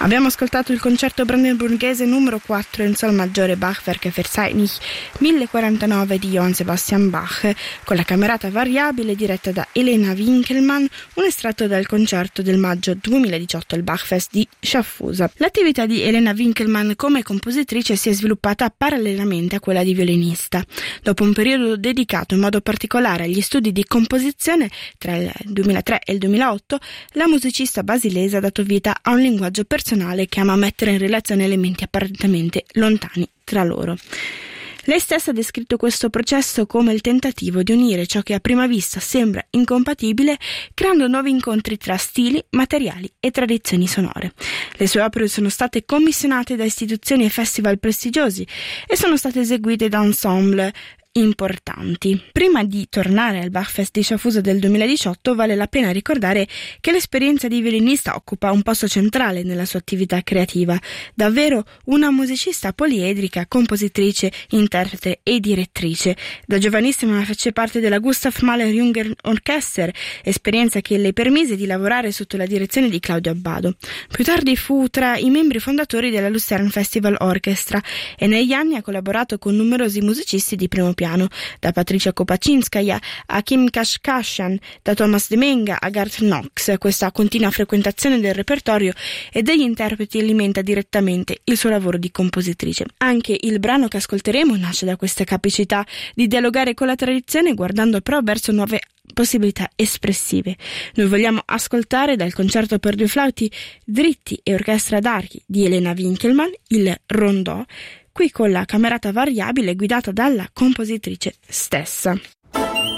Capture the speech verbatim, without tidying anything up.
Abbiamo ascoltato il concerto brandeburghese numero quattro in sol maggiore Bachwerke Verzeichnis mille quarantanove di Johann Sebastian Bach, con la camerata variabile diretta da Elena Winkelmann, un estratto dal concerto del maggio duemiladiciotto al Bachfest di Schaffhausen. L'attività di Elena Winkelmann come compositrice si è sviluppata parallelamente a quella di violinista. Dopo un periodo dedicato in modo particolare agli studi di composizione tra il duemilatré e il duemilaotto, la musicista basilese ha dato vita a un linguaggio personale che ama mettere in relazione elementi apparentemente lontani tra loro. Lei stessa ha descritto questo processo come il tentativo di unire ciò che a prima vista sembra incompatibile, creando nuovi incontri tra stili, materiali e tradizioni sonore. Le sue opere sono state commissionate da istituzioni e festival prestigiosi e sono state eseguite da ensemble importanti. Prima di tornare al Bachfest di Schaffhausen del duemiladiciotto, vale la pena ricordare che l'esperienza di violinista occupa un posto centrale nella sua attività creativa, davvero una musicista poliedrica, compositrice, interprete e direttrice. Da giovanissima fece parte della Gustav Mahler Jungen Orchester, esperienza che le permise di lavorare sotto la direzione di Claudio Abbado. Più tardi fu tra i membri fondatori della Lucerne Festival Orchestra e negli anni ha collaborato con numerosi musicisti di primo piano, da Patricia Kopaczynskaja a Kim Kashkashian, da Thomas Demenga a Garth Knox. Questa continua frequentazione del repertorio e degli interpreti alimenta direttamente il suo lavoro di compositrice. Anche il brano che ascolteremo nasce da questa capacità di dialogare con la tradizione, guardando però verso nuove possibilità espressive. Noi vogliamo ascoltare dal concerto per due flauti dritti e orchestra d'archi di Elena Winkelmann il Rondò, qui con la camerata variabile guidata dalla compositrice stessa.